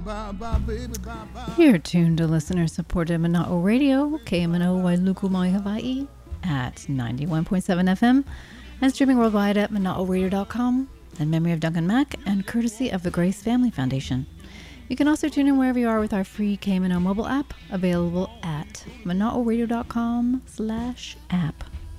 You're tuned to listener-supported Mana'o Radio, KMNO Wailuku, Maui, Hawaii, at 91.7 FM, and streaming worldwide at mana'oradio.com, in memory of Duncan Mack, and courtesy of the Grace Family Foundation. You can also tune in wherever you are with our free KMNO mobile app, available at mana'oradio.com/app.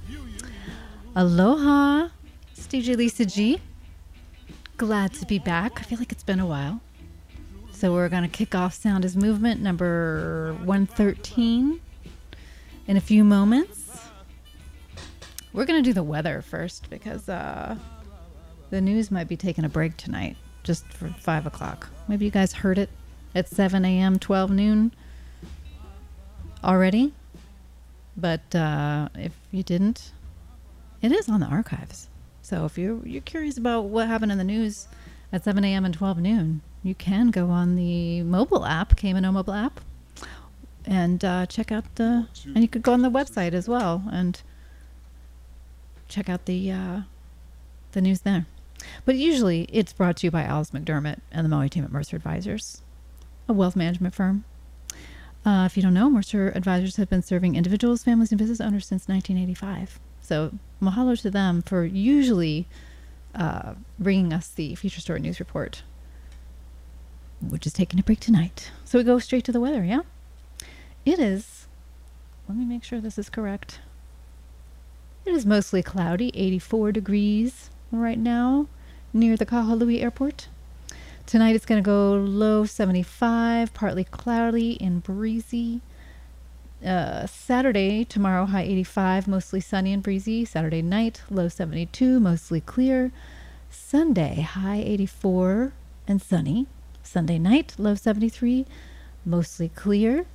Aloha, it's DJ Lisa G. Glad to be back. I feel like it's been a while. So we're going to kick off Sound is Movement number 113 in a few moments. We're going to do the weather first because the news might be taking a break tonight just for 5 o'clock. Maybe you guys heard it at 7 a.m., 12 noon already. But if you didn't, it is on the archives. So if you're curious about what happened in the news at 7 a.m. and 12 noon, you can go on the mobile app, KMNO mobile app, and check out and you could go on the website as well and check out the news there. But usually it's brought to you by Alice McDermott and the Maui team at Mercer Advisors, a wealth management firm. If you don't know, Mercer Advisors have been serving individuals, families, and business owners since 1985. So mahalo to them for usually bringing us the Feature Story News Report, which is taking a break tonight. So we go straight to the weather, yeah? It is, let me make sure this is correct. It is mostly cloudy, 84 degrees right now near the Kahului Airport. Tonight it's going to go low 75, partly cloudy and breezy. Saturday, tomorrow, high 85, mostly sunny and breezy. Saturday night, low 72, mostly clear. Sunday, high 84 and sunny. Sunday night, low 73, mostly clear.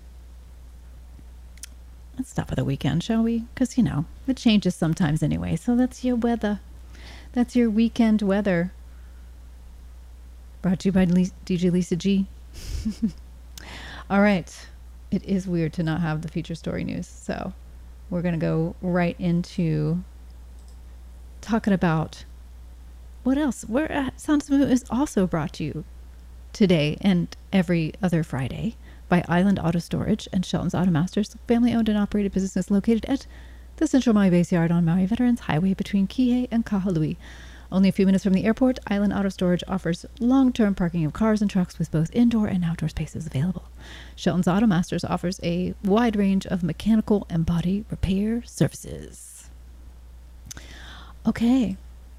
Let's stop for the weekend, shall we? Because, you know, it changes sometimes anyway. So that's your weather. That's your weekend weather. Brought to you by DJ Lisa G. All right. It is weird to not have the feature story news. So we're going to go right into talking about what else. Sound Movement is also brought to you today and every other Friday by Island Auto Storage and Shelton's Auto Masters, family-owned and operated businesses located at the Central Maui Base Yard on Maui Veterans Highway between Kihei and Kahului. Only a few minutes from the airport, Island Auto Storage offers long-term parking of cars and trucks with both indoor and outdoor spaces available. Shelton's Auto Masters offers a wide range of mechanical and body repair services. Okay.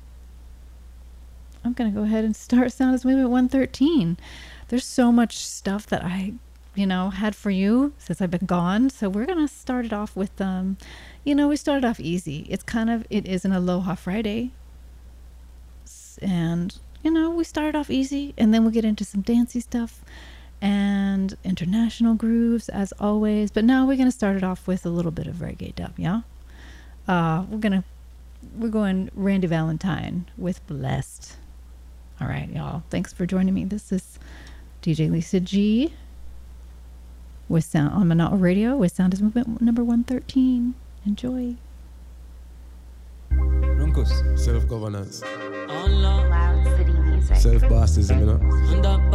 I'm going to go ahead and start Sound is Movement 113. There's so much stuff that I, had for you since I've been gone. So we're going to start it off with, we started off easy. It is an Aloha Friday. And, we started off easy and then we'll get into some dancey stuff and international grooves as always. But now we're going to start it off with a little bit of reggae dub, yeah? We're going Randy Valentine with Blessed. All right, y'all. Thanks for joining me. This is DJ Lisa G with Sound on Mana'o Radio with Sound is Movement number 113. Enjoy. Runcus. Self-governance. Loud City Music. Self-bossism,